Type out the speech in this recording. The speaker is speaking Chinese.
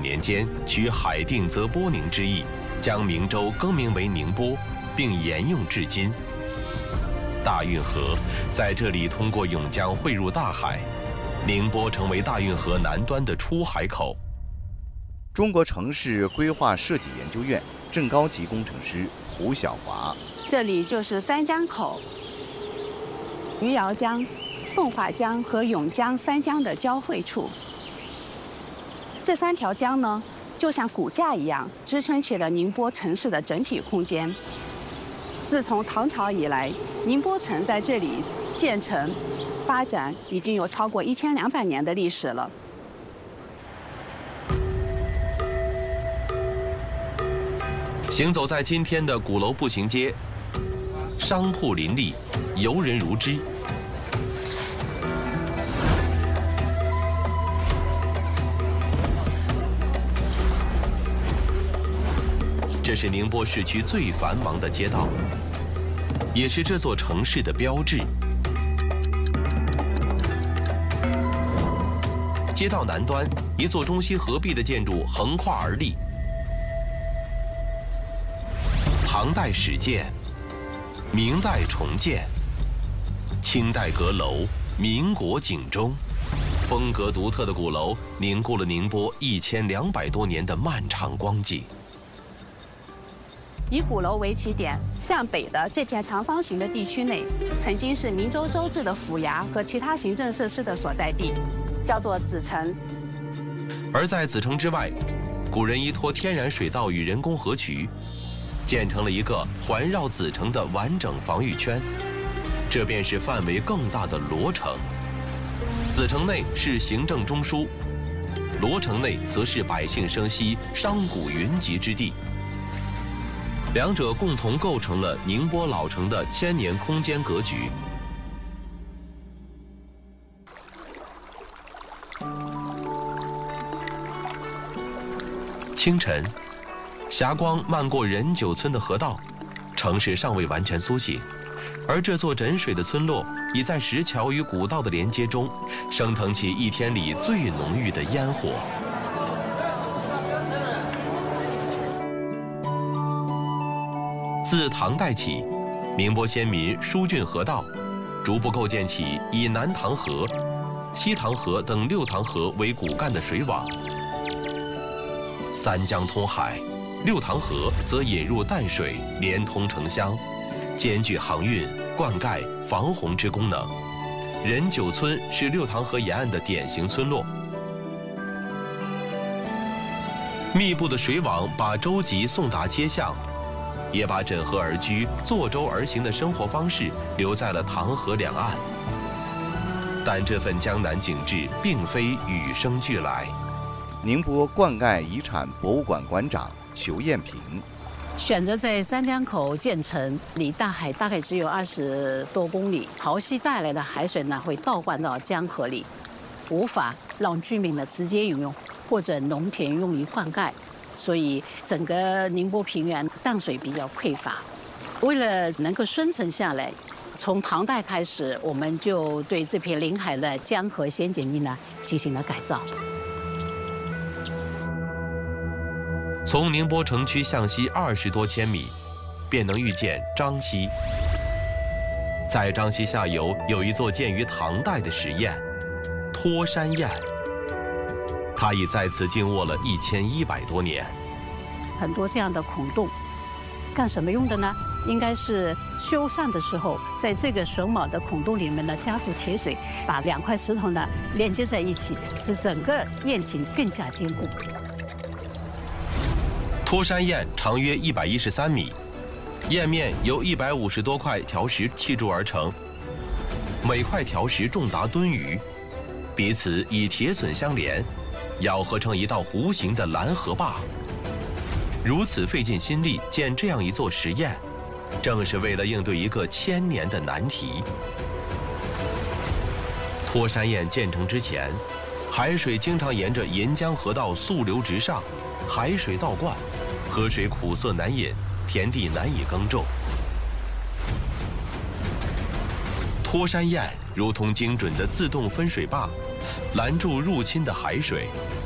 年间取海定则波宁之意，将明州更名为宁波，并沿用至今。大运河在这里通过甬江汇入大海，宁波成为大运河南端的出海口。 中国城市规划设计研究院正高级工程师胡晓华。 这里就是三江口，余姚江、奉化江和甬江三江的交汇处。这3条江呢，就像骨架一样，支撑起了宁波城市的整体空间。自从唐朝以来，宁波城在这里建成、发展已经有超过1200年的历史了。 行走在今天的鼓楼步行街，商铺林立，游人如织。这是宁波市区最繁忙的街道，也是这座城市的标志。街道南端，一座中西合璧的建筑横跨而立。唐代始建，明代重建，清代阁楼，民国景中，风格独特的鼓楼凝固了宁波1200多年的漫长光景。 以鼓楼为起点，向北的这片长方形的地区内，曾经是明州州治的府衙和其他行政设施的所在地，叫做子城。 而在子城之外，古人依托天然水道与人工河渠，建成了一个环绕子城的完整防御圈，这便是范围更大的罗城。子城内是行政中枢，罗城内则是百姓生息、商贾云集之地。两者共同构成了宁波老城的千年空间格局。清晨，霞光漫过任九村的河道，城市尚未完全苏醒，而这座枕水的村落已在石桥与古道的连接中，升腾起一天里最浓郁的烟火。自唐代起，宁波先民疏浚河道，逐步构建起以南塘河、西塘河等6塘河为骨干的水网。三江通海，6塘河则引入淡水，连通城乡，兼具航运、灌溉、防洪之功能。任九村是6塘河沿岸的典型村落。密布的水网把舟楫送达街巷，也把枕河而居、坐舟而行的生活方式留在了塘河两岸。但这份江南景致并非与生俱来。 宁波灌溉遗产博物馆馆长裘艳萍。 选择在三江口建成，离大海大概只有20多公里，潮汐带来的海水呢会倒灌到江河里，无法让居民呢直接饮用或者农田用于灌溉，所以整个宁波平原淡水比较匮乏。为了能够生存下来，从唐代开始，我们就对这片临海的江河仙景地呢进行了改造。 从宁波城区向西20多千米，便能遇见张溪。在张溪下游有一座建于唐代的石堰——托山堰，它已在此静卧了1100多年。 很多这样的孔洞，干什么用的呢？应该是修缮的时候，在这个榫卯的孔洞里面呢，加入铁水，把2块石头呢连接在一起，使整个堰井更加坚固。 托山堰长约113米，堰面由150多块条石砌筑而成，每块条石重达吨余，彼此以铁榫相连，咬合成一道弧形的拦河坝。如此费尽心力建这样一座石堰，正是为了应对一个1000年的难题。托山堰建成之前，海水经常沿着沿江河道溯流直上，海水倒灌，河水苦涩难饮，田地难以耕种。托山堰如同精准的自动分水坝，拦住入侵的海水，